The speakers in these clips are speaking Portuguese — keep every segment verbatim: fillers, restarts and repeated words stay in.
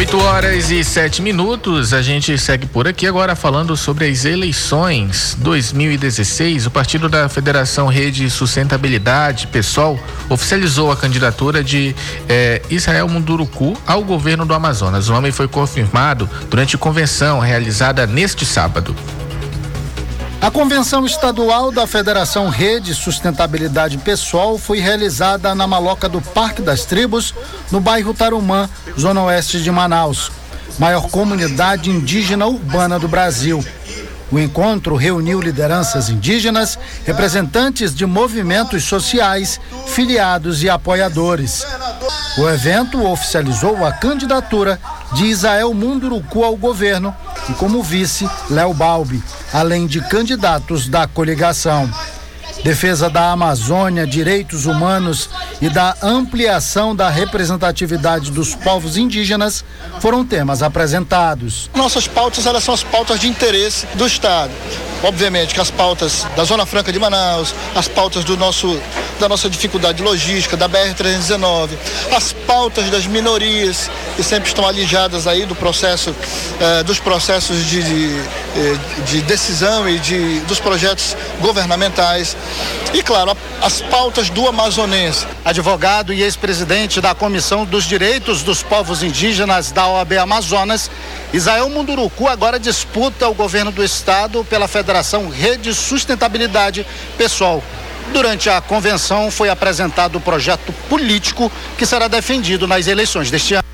oito horas e sete minutos, a gente segue por aqui agora falando sobre as eleições dois mil e dezesseis. O Partido da Federação Rede Sustentabilidade, PSOL, oficializou a candidatura de eh, Israel Munduruku ao governo do Amazonas. O nome foi confirmado durante convenção realizada neste sábado. A convenção estadual da Federação Rede Sustentabilidade PSOL foi realizada na maloca do Parque das Tribos, no bairro Tarumã, zona oeste de Manaus, maior comunidade indígena urbana do Brasil. O encontro reuniu lideranças indígenas, representantes de movimentos sociais, filiados e apoiadores. O evento oficializou a candidatura de Israel Munduruku ao governo e, como vice, Léo Balbi, além de candidatos da coligação. Defesa da Amazônia, direitos humanos e da ampliação da representatividade dos povos indígenas foram temas apresentados. Nossas pautas, elas são as pautas de interesse do Estado. Obviamente que as pautas da Zona Franca de Manaus, as pautas do nosso, da nossa dificuldade logística, da B R trezentos e dezenove, as pautas das minorias, que sempre estão alijadas aí do processo, eh, dos processos de, de, de decisão e de, dos projetos governamentais. E, claro, as pautas do amazonense. Advogado e ex-presidente da Comissão dos Direitos dos Povos Indígenas da O A B Amazonas, Israel Munduruku agora disputa o governo do estado pela Federação Rede Sustentabilidade PSOL. Durante a convenção foi apresentado o projeto político que será defendido nas eleições deste ano.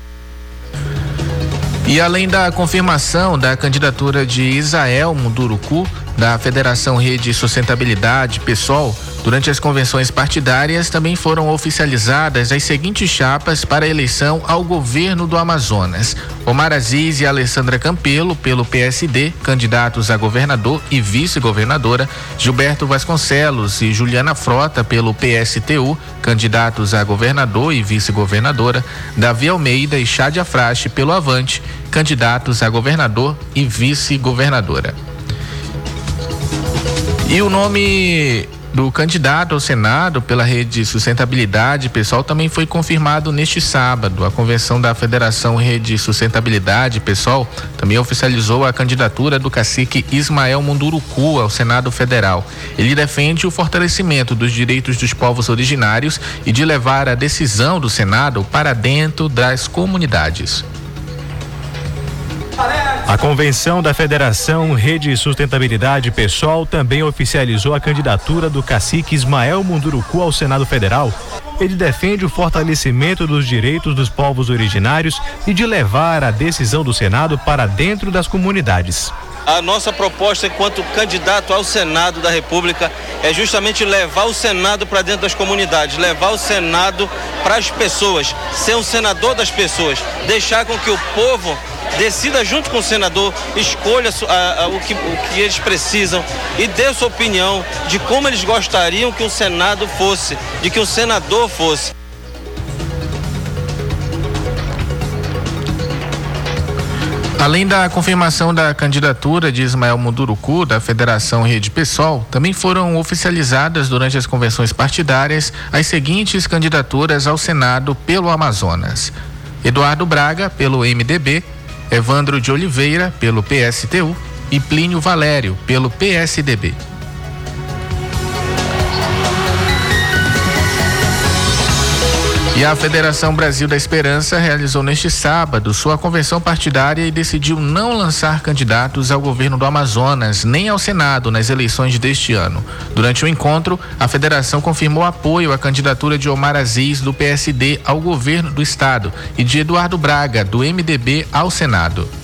E além da confirmação da candidatura de Israel Munduruku da Federação Rede Sustentabilidade PSOL, durante as convenções partidárias também foram oficializadas as seguintes chapas para a eleição ao governo do Amazonas: Omar Aziz e Alessandra Campelo, pelo P S D, candidatos a governador e vice-governadora; Gilberto Vasconcelos e Juliana Frota, pelo P S T U, candidatos a governador e vice-governadora; Davi Almeida e Chádia Frache, pelo Avante, candidatos a governador e vice-governadora. E o nome do candidato ao Senado pela Rede Sustentabilidade PSOL também foi confirmado neste sábado. A convenção da Federação Rede Sustentabilidade PSOL também oficializou a candidatura do cacique Ismael Munduruku ao Senado Federal. Ele defende o fortalecimento dos direitos dos povos originários e de levar a decisão do Senado para dentro das comunidades. A convenção da Federação Rede Sustentabilidade PSOL também oficializou a candidatura do cacique Ismael Munduruku ao Senado Federal. Ele defende o fortalecimento dos direitos dos povos originários e de levar a decisão do Senado para dentro das comunidades. A nossa proposta enquanto candidato ao Senado da República é justamente levar o Senado para dentro das comunidades, levar o Senado para as pessoas, ser um senador das pessoas, deixar com que o povo decida junto com o senador, escolha a, a, o, que, o que eles precisam e dê sua opinião de como eles gostariam que o Senado fosse, de que o senador fosse. Além da confirmação da candidatura de Ismael Munduruku da Federação Rede PSOL, também foram oficializadas durante as convenções partidárias as seguintes candidaturas ao Senado pelo Amazonas: Eduardo Braga, pelo M D B, Evandro de Oliveira, pelo P S T U e Plínio Valério, pelo P S D B. E a Federação Brasil da Esperança realizou neste sábado sua convenção partidária e decidiu não lançar candidatos ao governo do Amazonas, nem ao Senado nas eleições deste ano. Durante o encontro, a federação confirmou apoio à candidatura de Omar Aziz, do P S D, ao governo do estado, e de Eduardo Braga, do M D B, ao Senado.